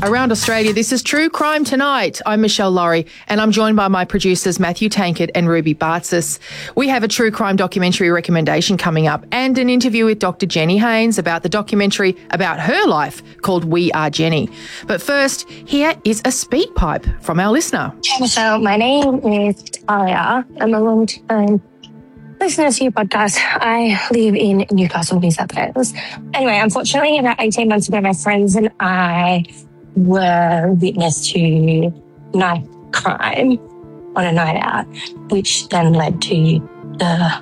Around Australia, this is True Crime Tonight. I'm Michelle Laurie, and I'm joined by my producers Matthew Tankard and Ruby Bartzis. We have a true crime documentary recommendation coming up and an interview with Dr. Jenny Haynes about the documentary about her life called We Are Jenny. But first, here is a speak pipe from our listener. Hey Michelle, my name is Talia. I'm a long-time listener to your podcast. I live in Newcastle, New South Wales. Anyway, unfortunately, about 18 months ago, my friends and I were witness to knife crime on a night out, which then led to the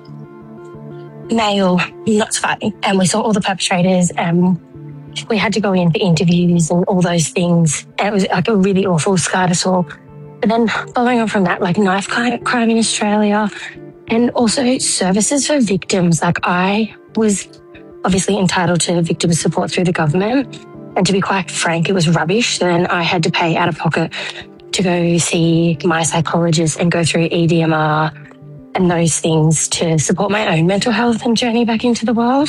male not fighting. And we saw all the perpetrators and we had to go in for interviews and all those things. And it was like a really awful scar to all. But then following on from that, like knife crime in Australia and also services for victims. Like I was obviously entitled to victim support through the government. And to be quite frank, it was rubbish. Then I had to pay out of pocket to go see my psychologist and go through EDMR and those things to support my own mental health and journey back into the world.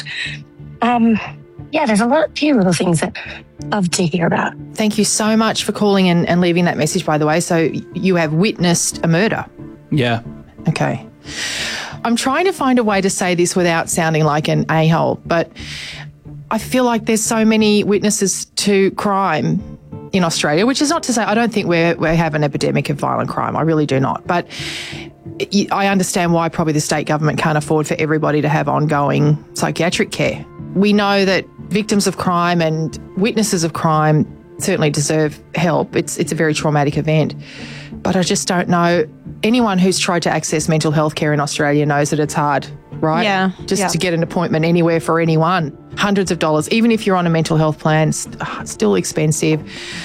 There's a few little things that I'd love to hear about. Thank you so much for calling and leaving that message, by the way. So you have witnessed a murder? Yeah. Okay. I'm trying to find a way to say this without sounding like an a-hole, but I feel like there's so many witnesses to crime in Australia, which is not to say I don't think we have an epidemic of violent crime. I really do not. But I understand why probably the state government can't afford for everybody to have ongoing psychiatric care. We know that victims of crime and witnesses of crime certainly deserve help. It's a very traumatic event. But I just don't know. Anyone who's tried to access mental health care in Australia knows that it's hard, right? Yeah. Just to get an appointment anywhere for anyone. Hundreds of dollars. Even if you're on a mental health plan, it's still expensive.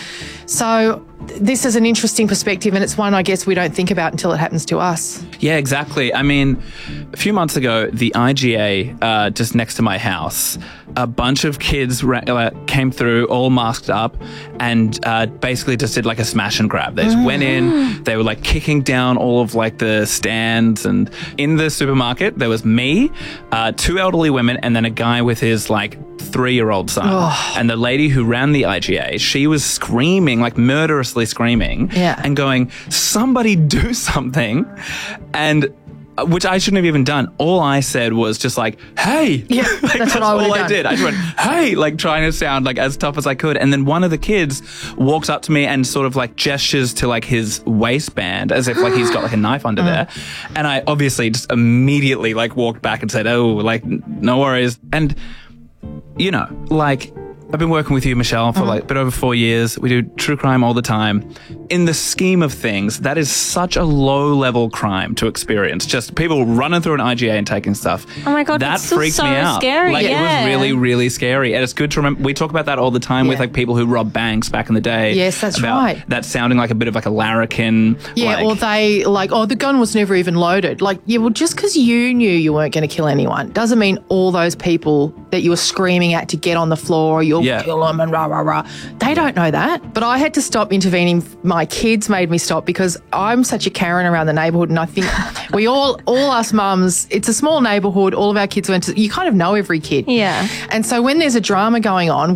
So this is an interesting perspective, and it's one I guess we don't think about until it happens to us. Yeah, exactly. I mean, a few months ago, the IGA, just next to my house, a bunch of kids came through all masked up and basically just did like a smash and grab. They just went in, they were like kicking down all of like the stands, and in the supermarket there was me, two elderly women, and then a guy with his like 3-year-old son. And the lady who ran the IGA, she was screaming, like murderously screaming and going, somebody do something. And which I shouldn't have even done. All I said was just like, hey. Yeah, like, that's what I would have done. I did. I just went, hey, like trying to sound like as tough as I could. And then one of the kids walks up to me and sort of like gestures to like his waistband as if like he's got like a knife under there. And I obviously just immediately like walked back and said, oh, like no worries. And, you know, like I've been working with you, Michelle, for like a bit over 4 years. We do true crime all the time. In the scheme of things, that is such a low-level crime to experience. Just people running through an IGA and taking stuff. Oh my God, that that's freaked so me out. Scary. Like yeah. it was really, really scary. And it's good to remember. We talk about that all the time with like people who rob banks back in the day. Yes, that's right. That sounding like a bit of like a larrikin. Yeah, like, or they like, oh, the gun was never even loaded. Like, yeah, well, just because you knew you weren't going to kill anyone doesn't mean all those people that you were screaming at to get on the floor, you'll kill them and rah, rah, rah. They don't know that. But I had to stop intervening. My kids made me stop because I'm such a Karen around the neighbourhood, and I think we all us mums, it's a small neighbourhood, all of our kids went to, you kind of know every kid. Yeah. And so when there's a drama going on,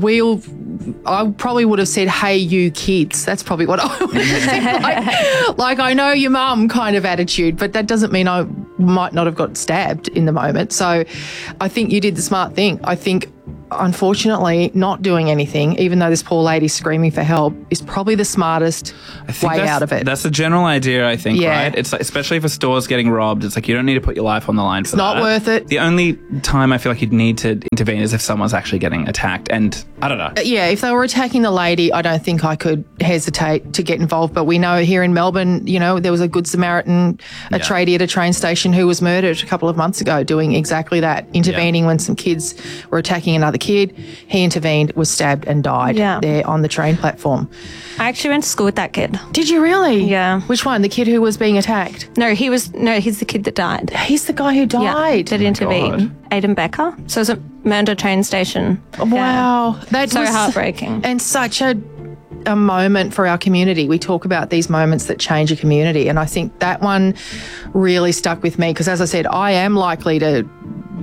I probably would have said, hey, you kids. That's probably what I would have said. Like, I know your mum kind of attitude, but that doesn't mean I might not have got stabbed in the moment. So I think you did the smart thing. I think, unfortunately, not doing anything, even though this poor lady's screaming for help, is probably the smartest way out of it. That's the general idea, I think, right? It's like, especially if a store's getting robbed, it's like you don't need to put your life on the line for that. It's not worth it. The only time I feel like you'd need to intervene is if someone's actually getting attacked. And I don't know. Yeah, if they were attacking the lady, I don't think I could hesitate to get involved. But we know here in Melbourne, you know, there was a Good Samaritan, a tradie at a train station who was murdered a couple of months ago doing exactly that, intervening when some kids were attacking another kid. He intervened, was stabbed and died there on the train platform. I actually went to school with that kid. Did you really? Yeah. Which one? The kid who was being attacked? No, he's the kid that died. He's the guy who died. That intervened. Aidan Becker. So it was a Mernda train station. Wow. That so was heartbreaking. And such a moment for our community. We talk about these moments that change a community, and I think that one really stuck with me because, as I said, I am likely to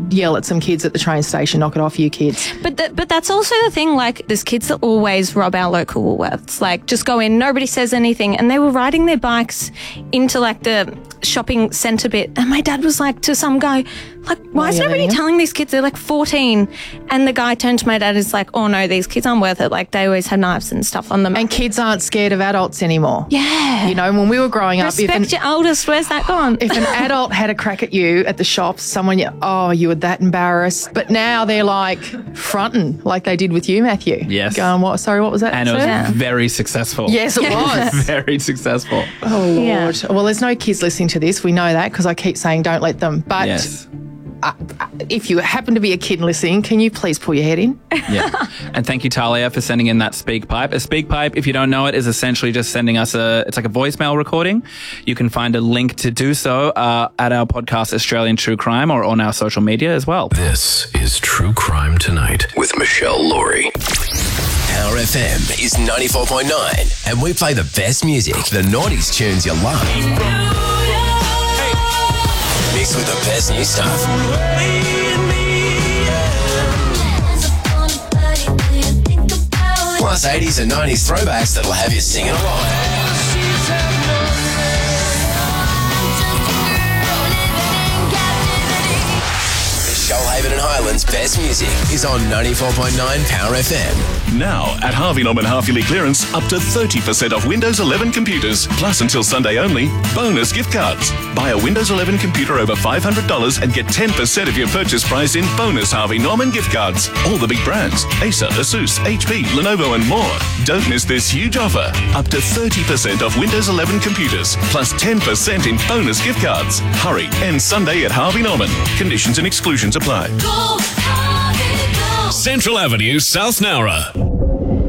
yell at some kids at the train station, knock it off, you kids. But that's also the thing, like, there's kids that always rob our local Woolworths. Like, just go in, nobody says anything. And they were riding their bikes into, like, the shopping centre bit. And my dad was like to some guy, like, why is nobody telling these kids? They're like 14. And the guy turned to my dad and is like, oh, no, these kids aren't worth it. Like, they always have knives and stuff on them. And kids aren't scared of adults anymore. Yeah. You know, when we were growing up... Respect your eldest. Where's that gone? If an adult had a crack at you at the shops, you were that embarrassed. But now they're like fronting, like they did with you, Matthew. Yes. Going, what? Sorry, what was that? And it was very successful. Yes, it was. Very successful. Oh, Lord. Yeah. Well, there's no kids listening to this. We know that because I keep saying don't let them. But Yes. If you happen to be a kid listening, can you please pull your head in? Yeah. And thank you, Talia, for sending in that speak pipe. A speak pipe, if you don't know it, is essentially just sending us it's like a voicemail recording. You can find a link to do so at our podcast, Australian True Crime, or on our social media as well. This is True Crime Tonight with Michelle Laurie. Power FM is 94.9 and we play the best music, the noughties tunes you love. Mixed with the best new stuff. Plus 80s and 90s throwbacks that'll have you singing along. Shoalhaven and Highlands' best music is on 94.9 Power FM. Now, at Harvey Norman half-yearly clearance, up to 30% off Windows 11 computers. Plus, until Sunday only, bonus gift cards. Buy a Windows 11 computer over $500 and get 10% of your purchase price in bonus Harvey Norman gift cards. All the big brands, Acer, Asus, HP, Lenovo and more. Don't miss this huge offer. Up to 30% off Windows 11 computers, plus 10% in bonus gift cards. Hurry, end Sunday at Harvey Norman. Conditions and exclusions apply. Central Avenue, South Nowra.